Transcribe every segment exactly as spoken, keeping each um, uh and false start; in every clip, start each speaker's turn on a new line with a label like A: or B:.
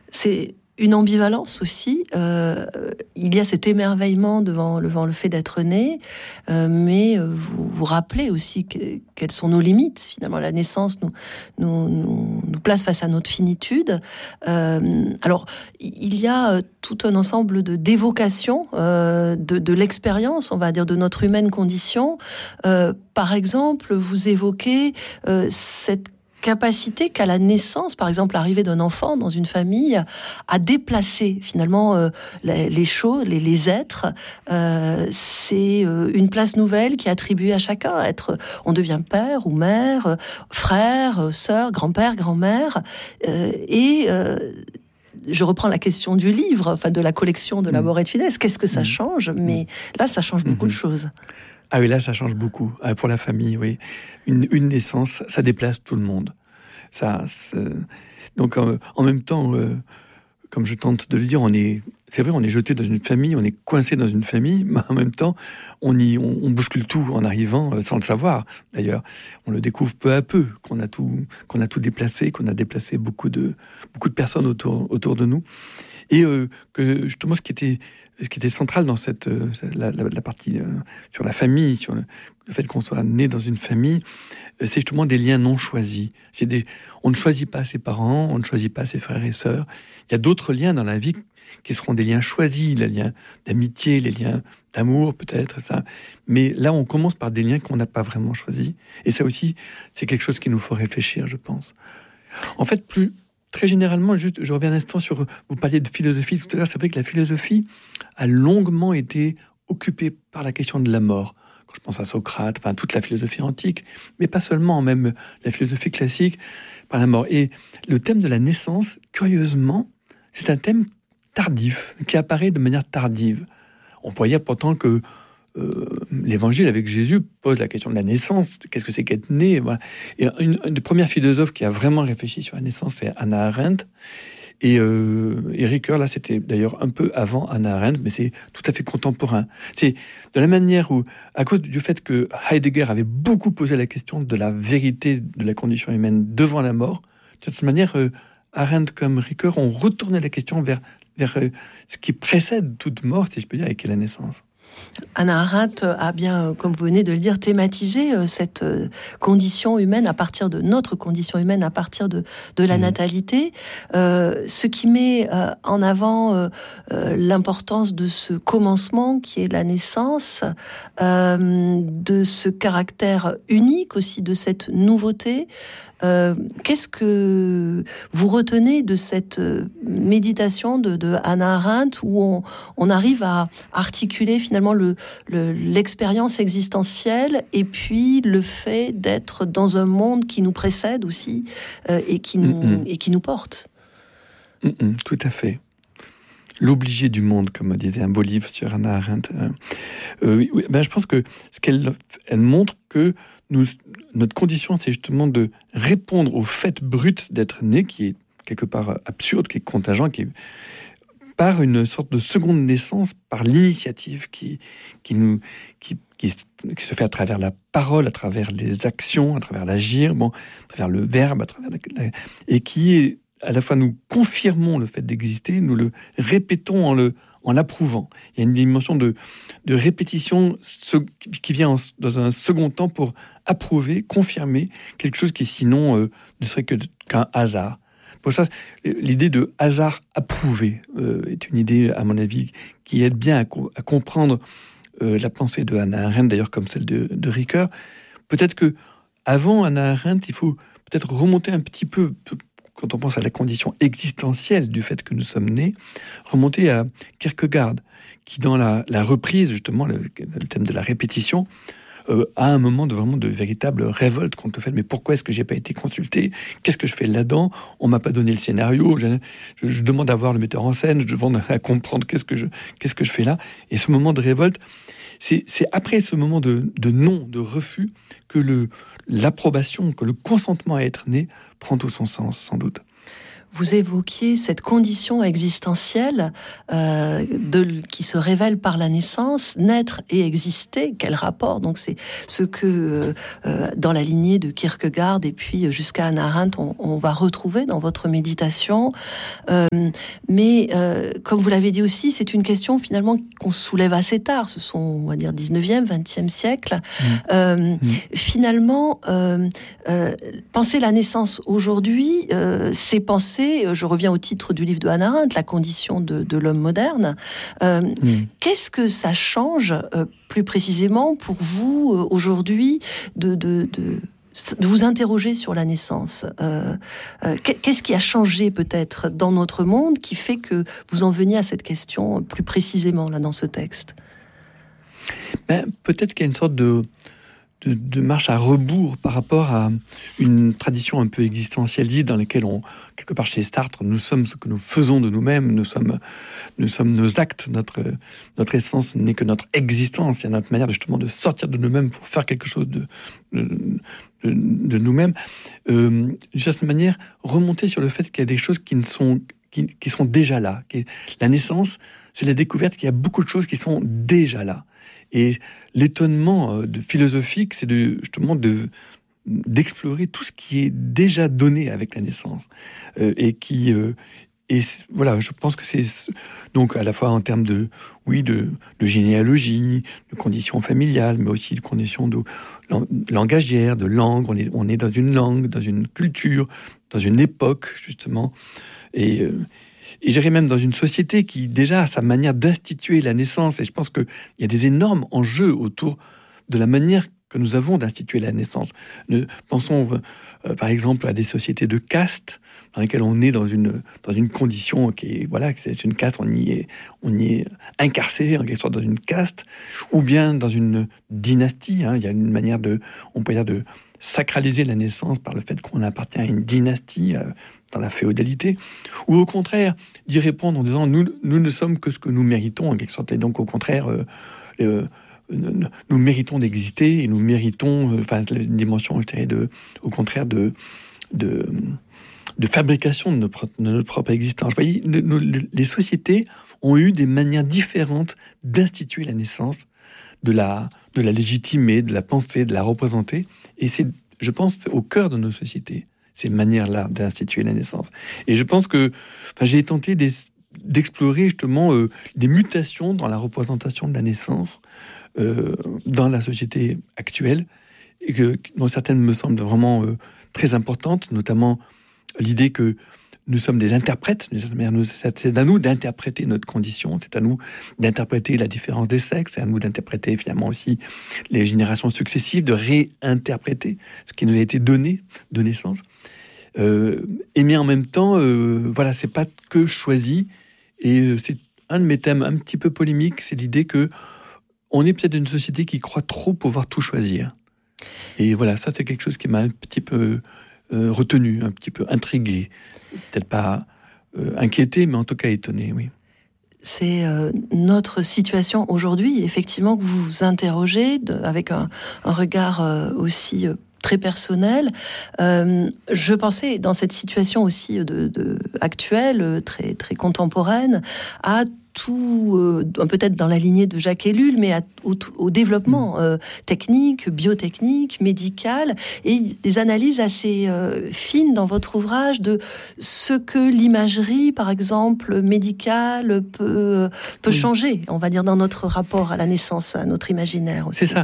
A: c'est une ambivalence aussi. Euh, il y a cet émerveillement devant, devant le fait d'être né, euh, mais vous vous rappelez aussi que, quelles sont nos limites. Finalement, la naissance nous, nous, nous, nous place face à notre finitude. Euh, alors, il y a tout un ensemble de d'évocations euh, de, de l'expérience, on va dire, de notre humaine condition. Euh, par exemple, vous évoquez euh, cette capacité qu'a la naissance, par exemple l'arrivée d'un enfant dans une famille, à déplacer finalement euh, les, les choses, les, les êtres. Euh, c'est euh, une place nouvelle qui est attribuée à chacun. Être, on devient père ou mère, frère, sœur, grand-père, grand-mère. Euh, et euh, je reprends la question du livre, enfin de la collection de La mort et de finesse. Qu'est-ce que ça change ? Mais là, ça change beaucoup de choses.
B: Ah oui, là, ça change beaucoup. Ah, pour la famille, oui. Une, une naissance, ça déplace tout le monde. Ça, donc, euh, en même temps, euh, comme je tente de le dire, on est, c'est vrai, on est jeté dans une famille, on est coincé dans une famille, mais en même temps, on, y, on, on bouscule tout en arrivant, euh, sans le savoir. D'ailleurs, on le découvre peu à peu, qu'on a tout, qu'on a tout déplacé, qu'on a déplacé beaucoup de, beaucoup de personnes autour, autour de nous. Et euh, que, justement, ce qui était... Ce qui était central dans cette, euh, la, la, la partie euh, sur la famille, sur le, le fait qu'on soit né dans une famille, euh, c'est justement des liens non choisis. C'est des, on ne choisit pas ses parents, on ne choisit pas ses frères et sœurs. Il y a d'autres liens dans la vie qui seront des liens choisis, les liens d'amitié, les liens d'amour peut-être, ça. Mais là, on commence par des liens qu'on n'a pas vraiment choisis. Et ça aussi, c'est quelque chose qui nous faut réfléchir, je pense. En fait, plus... Très généralement, juste, je reviens un instant sur... Vous parliez de philosophie tout à l'heure. C'est vrai que la philosophie a longuement été occupée par la question de la mort. Quand je pense à Socrate, enfin toute la philosophie antique, mais pas seulement, même la philosophie classique, par la mort. Et le thème de la naissance, curieusement, c'est un thème tardif, qui apparaît de manière tardive. On pourrait dire pourtant que Euh, l'évangile avec Jésus pose la question de la naissance. Qu'est-ce que c'est qu'être né ? Voilà. Et une, une des premières philosophes qui a vraiment réfléchi sur la naissance, c'est Hannah Arendt. Et, euh, et Ricoeur, là, c'était d'ailleurs un peu avant Hannah Arendt, mais c'est tout à fait contemporain. C'est de la manière où, à cause du fait que Heidegger avait beaucoup posé la question de la vérité de la condition humaine devant la mort, de cette manière, euh, Arendt comme Ricoeur ont retourné la question vers, vers euh, ce qui précède toute mort, si je peux dire, et qui est la naissance.
A: Hannah Arendt a bien, comme vous venez de le dire, thématisé cette condition humaine à partir de notre condition humaine, à partir de, de la mmh. natalité, euh, ce qui met euh, en avant euh, euh, l'importance de ce commencement qui est la naissance, euh, de ce caractère unique aussi, de cette nouveauté. Euh, qu'est-ce que vous retenez de cette méditation de, de Hannah Arendt où on, on arrive à articuler finalement le, le, l'expérience existentielle et puis le fait d'être dans un monde qui nous précède aussi euh, et, qui nous, mm-hmm. et qui nous porte.
B: Mm-hmm, tout à fait. L'obligé du monde, comme disait un beau livre sur Hannah Arendt. Euh, euh, oui, ben je pense que ce qu'elle elle montre que nous, notre condition, c'est justement de répondre au fait brut d'être né, qui est quelque part absurde, qui est contingent, qui est par une sorte de seconde naissance, par l'initiative qui, qui, nous, qui, qui, qui se fait à travers la parole, à travers les actions, à travers l'agir, bon, à travers le verbe, à travers la, la, et qui est à la fois nous confirmons le fait d'exister, nous le répétons en le en l'approuvant. Il y a une dimension de, de répétition qui vient en, dans un second temps pour approuver, confirmer quelque chose qui sinon euh, ne serait que, qu'un hasard. Pour ça, l'idée de hasard approuvé euh, est une idée, à mon avis, qui aide bien à, co- à comprendre euh, la pensée de Hannah Arendt, d'ailleurs comme celle de, de Ricoeur. Peut-être que avant Hannah Arendt, il faut peut-être remonter un petit peu, quand on pense à la condition existentielle du fait que nous sommes nés, remonter à Kierkegaard, qui dans la, la reprise, justement, le, le thème de la répétition, euh, a un moment de vraiment de véritable révolte contre le fait, mais pourquoi est-ce que j'ai pas été consulté ? Qu'est-ce que je fais là-dedans ? On m'a pas donné le scénario, je, je, je demande à voir le metteur en scène, je demande à comprendre qu'est-ce que je, qu'est-ce que je fais là. Et ce moment de révolte, c'est, c'est après ce moment de, de non, de refus, que le, l'approbation, que le consentement à être né prend tout son sens, sans doute.
A: vous évoquiez cette condition existentielle euh, de, qui se révèle par la naissance, naître et exister. Quel rapport? Donc c'est ce que euh, dans la lignée de Kierkegaard et puis jusqu'à Hannah Arendt, on, on va retrouver dans votre méditation. Euh, mais euh, comme vous l'avez dit aussi, c'est une question finalement qu'on soulève assez tard. Ce sont, on va dire, dix-neuvième, vingtième siècle. Mmh. Euh, mmh. Finalement, euh, euh, penser la naissance aujourd'hui, euh, c'est penser, je reviens au titre du livre de Hannah Arendt, la condition de, de l'homme moderne. Euh, mmh. Qu'est-ce que ça change euh, plus précisément pour vous euh, aujourd'hui de, de, de, de vous interroger sur la naissance? euh, euh, Qu'est-ce qui a changé peut-être dans notre monde qui fait que vous en veniez à cette question plus précisément là dans ce texte?
B: Ben, peut-être qu'il y a une sorte de De, de marche à rebours par rapport à une tradition un peu existentialiste dans laquelle on, quelque part chez Sartre, nous sommes ce que nous faisons de nous-mêmes, nous sommes, nous sommes nos actes, notre, notre essence n'est que notre existence. Il y a notre manière de, justement de sortir de nous-mêmes pour faire quelque chose de, de, de, de nous-mêmes. Euh, d'une certaine manière, remonter sur le fait qu'il y a des choses qui, ne sont, qui, qui sont déjà là. Qui, la naissance, c'est la découverte qu'il y a beaucoup de choses qui sont déjà là. Et l'étonnement de philosophique, c'est de, justement de, d'explorer tout ce qui est déjà donné avec la naissance. Euh, et qui... Euh, et voilà, je pense que c'est... Donc, à la fois en termes de, oui, de, de généalogie, de conditions familiales, mais aussi de conditions de, langagières, de langue. On est, on est dans une langue, dans une culture, dans une époque, justement. Et... Euh, Et j'irais même dans une société qui, déjà, a sa manière d'instituer la naissance. Et je pense qu'il y a des énormes enjeux autour de la manière que nous avons d'instituer la naissance. Nous, pensons, euh, par exemple, à des sociétés de caste, dans lesquelles on est dans une, dans une condition qui est, voilà, c'est une caste, on y est, on y est incarcéré, en quelque sorte, dans une caste, ou bien dans une dynastie. Hein. Il y a une manière de, on peut dire, de sacraliser la naissance par le fait qu'on appartient à une dynastie, euh, dans la féodalité, ou au contraire d'y répondre en disant nous, nous ne sommes que ce que nous méritons en quelque sorte, et donc au contraire euh, euh, nous méritons d'exister et nous méritons, euh, enfin une dimension, je dirais, de, au contraire de, de, de fabrication de notre, de notre propre existence. Vous voyez, nous, les sociétés ont eu des manières différentes d'instituer la naissance, de la, de la légitimer, de la penser, de la représenter, et c'est, je pense, au cœur de nos sociétés, ces manières-là d'instituer la naissance. Et je pense que enfin, j'ai tenté d'explorer justement euh, des mutations dans la représentation de la naissance euh, dans la société actuelle, et que, dont certaines me semblent vraiment euh, très importantes, notamment l'idée que nous sommes des interprètes. C'est à nous d'interpréter notre condition, c'est à nous d'interpréter la différence des sexes, c'est à nous d'interpréter finalement aussi les générations successives, de réinterpréter ce qui nous a été donné de naissance. Euh, et mais en même temps, euh, voilà, c'est pas que choisi. Et c'est un de mes thèmes un petit peu polémiques, c'est l'idée que on est peut-être une société qui croit trop pouvoir tout choisir. Et voilà, ça c'est quelque chose qui m'a un petit peu euh, retenu, un petit peu intrigué. Peut-être pas euh, inquiété, mais en tout cas étonné, oui.
A: C'est euh, notre situation aujourd'hui, effectivement, que vous vous interrogez de, avec un, un regard euh, aussi euh, très personnel. Euh, je pensais, dans cette situation aussi de, de, actuelle, très, très contemporaine, à tout, euh, peut-être dans la lignée de Jacques Ellul, mais à, au, au développement euh, technique, biotechnique, médical, et des analyses assez euh, fines dans votre ouvrage de ce que l'imagerie, par exemple, médicale, peut, peut oui. changer, on va dire, dans notre rapport à la naissance, à notre imaginaire aussi.
B: C'est ça.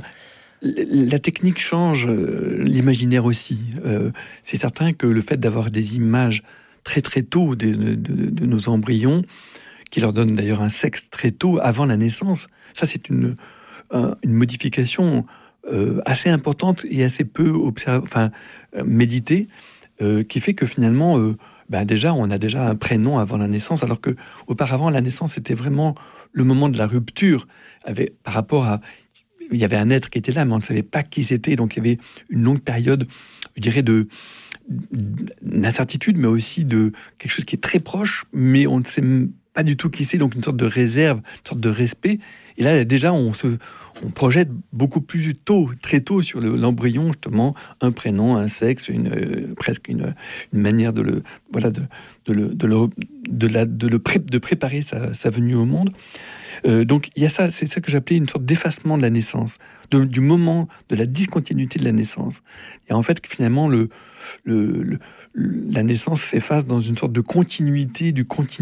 B: La technique change, l'imaginaire aussi. Euh, c'est certain que le fait d'avoir des images très très tôt de, de, de, de nos embryons, qui leur donnent d'ailleurs un sexe très tôt, avant la naissance, ça c'est une, un, une modification euh, assez importante et assez peu observ- enfin, euh, méditée, euh, qui fait que finalement, euh, ben déjà, on a déjà un prénom avant la naissance, alors que auparavant la naissance c'était vraiment le moment de la rupture, avec, par rapport à... Il y avait un être qui était là, mais on ne savait pas qui c'était. Donc, il y avait une longue période, je dirais, de, d'incertitude, mais aussi de quelque chose qui est très proche, mais on ne sait pas du tout qui c'est. Donc, une sorte de réserve, une sorte de respect. Et là, déjà, on se, on projette beaucoup plus tôt, très tôt, sur le, l'embryon, justement, un prénom, un sexe, une, euh, presque une, une manière de le, voilà, de, de le, de le, de la, de le pré, de préparer sa, sa venue au monde. Euh, donc, il y a ça, c'est ça que j'appelais une sorte d'effacement de la naissance, de, du moment de la discontinuité de la naissance. Et en fait, finalement, le, le, le, la naissance s'efface dans une sorte de continuité, du continu